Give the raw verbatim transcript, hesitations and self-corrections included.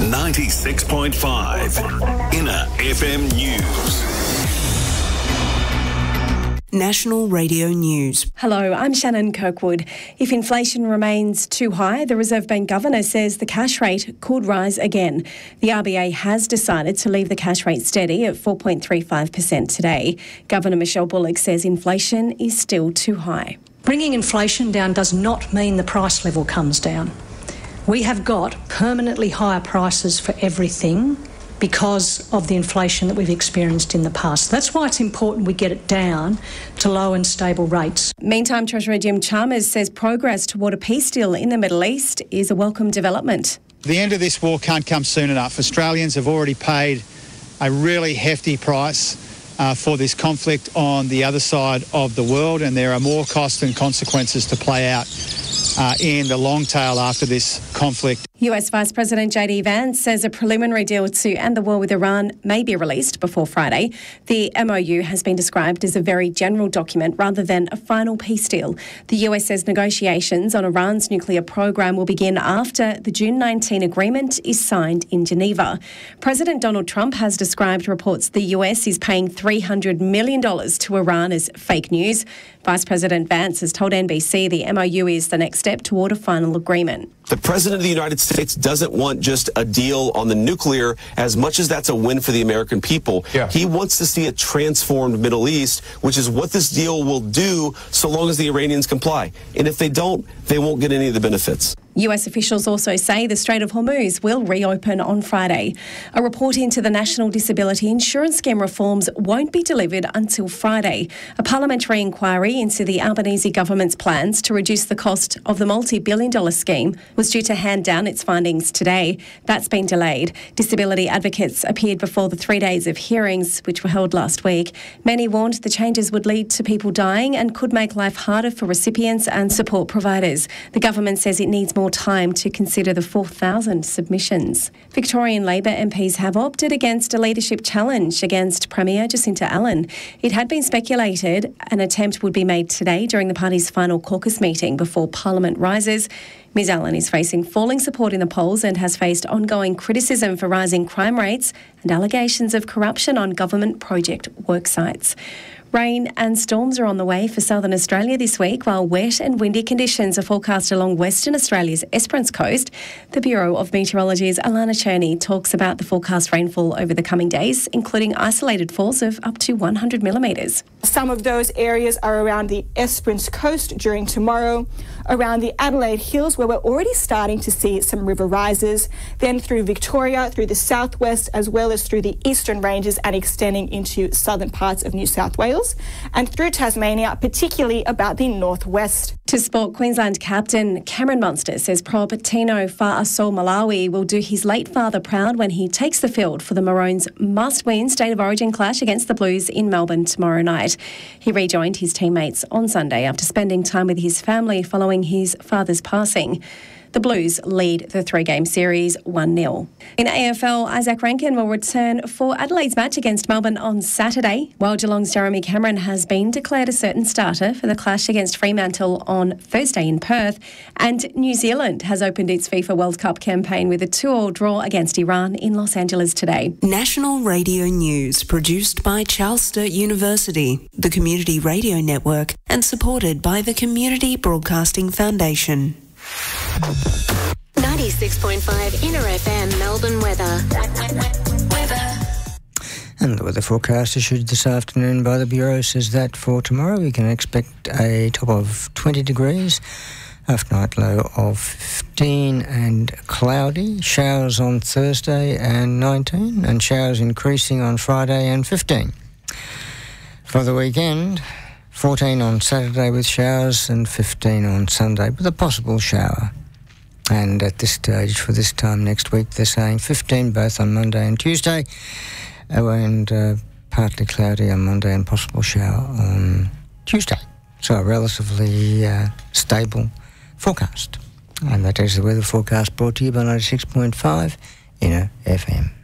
ninety-six point five Inner F M News. National Radio News. Hello, I'm Shannon Kirkwood. If inflation remains too high, the Reserve Bank Governor says the cash rate could rise again. The R B A has decided to leave the cash rate steady at four point three five percent today. Governor Michelle Bullock says inflation is still too high. Bringing inflation down does not mean the price level comes down. We have got permanently higher prices for everything because of the inflation that we've experienced in the past. That's why it's important we get it down to low and stable rates. Meantime, Treasurer Jim Chalmers says progress toward a peace deal in the Middle East is a welcome development. The end of this war can't come soon enough. Australians have already paid a really hefty price uh, for this conflict on the other side of the world, and there are more costs and consequences to play out Uh, in the long tail after this conflict. U S Vice President J D Vance says a preliminary deal to end the war with Iran may be released before Friday. The M O U has been described as a very general document rather than a final peace deal. The U S says negotiations on Iran's nuclear program will begin after the June nineteenth agreement is signed in Geneva. President Donald Trump has described reports the U S is paying three hundred million dollars to Iran as fake news. Vice President Vance has told N B C the M O U is the next step toward a final agreement. The President of the United States doesn't want just a deal on the nuclear as much as that's a win for the American people. Yeah. He wants to see a transformed Middle East, which is what this deal will do so long as the Iranians comply. And if they don't, they won't get any of the benefits. U S officials also say the Strait of Hormuz will reopen on Friday. A report into the National Disability Insurance Scheme reforms won't be delivered until Friday. A parliamentary inquiry into the Albanese government's plans to reduce the cost of the multi-billion dollar scheme was due to hand down its findings today. That's been delayed. Disability advocates appeared before the three days of hearings, which were held last week. Many warned the changes would lead to people dying and could make life harder for recipients and support providers. The government says it needs more time to consider the four thousand submissions. Victorian Labor M Ps have opted against a leadership challenge against Premier Jacinta Allen. It had been speculated an attempt would be made today during the party's final caucus meeting before Parliament rises. Ms Allen is facing falling support in the polls and has faced ongoing criticism for rising crime rates and allegations of corruption on government project worksites. Rain and storms are on the way for southern Australia this week, while wet and windy conditions are forecast along Western Australia's Esperance coast. The Bureau of Meteorology's Alana Cherney talks about the forecast rainfall over the coming days, including isolated falls of up to one hundred millimetres. Some of those areas are around the Esperance coast during tomorrow, around the Adelaide Hills, where we're already starting to see some river rises, then through Victoria, through the southwest, as well as through the eastern ranges and extending into southern parts of New South Wales, and through Tasmania, particularly about the northwest. To sport, Queensland captain Cameron Munster says prop Tino Fa'asolo-Malawi will do his late father proud when he takes the field for the Maroons' must-win State of Origin clash against the Blues in Melbourne tomorrow night. He rejoined his teammates on Sunday after spending time with his family following his father's passing. The Blues lead the three-game series one nil. In A F L, Isaac Rankin will return for Adelaide's match against Melbourne on Saturday, while Geelong's Jeremy Cameron has been declared a certain starter for the clash against Fremantle on Thursday in Perth. And New Zealand has opened its FIFA World Cup campaign with a two-all draw against Iran in Los Angeles today. National Radio News, produced by Charles Sturt University, the Community Radio Network, and supported by the Community Broadcasting Foundation. ninety-six point five Inner F M Melbourne weather. Weather. And the weather forecast issued this afternoon by the Bureau says that for tomorrow we can expect a top of twenty degrees, overnight low of fifteen and cloudy, showers on Thursday and nineteen, and showers increasing on Friday and fifteen. For the weekend, fourteen on Saturday with showers and fifteen on Sunday with a possible shower. And at this stage, for this time next week, they're saying fifteen both on Monday and Tuesday, and uh, partly cloudy on Monday and possible shower on Tuesday. So a relatively uh, stable forecast. And that is the weather forecast brought to you by ninety-six point five Inner F M.